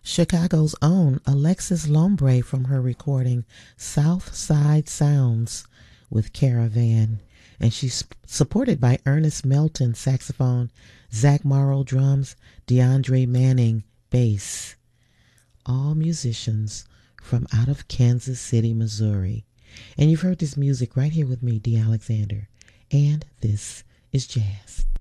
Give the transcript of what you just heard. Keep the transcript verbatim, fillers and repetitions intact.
Chicago's own Alexis Lombre from her recording South Side Sounds with Caravan. And she's supported by Ernest Melton saxophone, Zach Morrow drums, DeAndre Manning bass. All musicians from out of Kansas City, Missouri. And you've heard this music right here with me, Dee Alexander. And this is jazz.